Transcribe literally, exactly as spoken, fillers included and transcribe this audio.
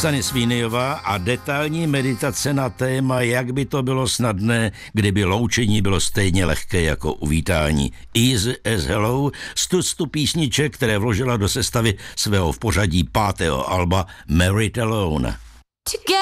Sunny Sweeneyová a detailní meditace na téma, jak by to bylo snadné, kdyby loučení bylo stejně lehké jako uvítání. Easy as Hello z tuctu písniček, které vložila do sestavy svého v pořadí pátého alba Married Alone.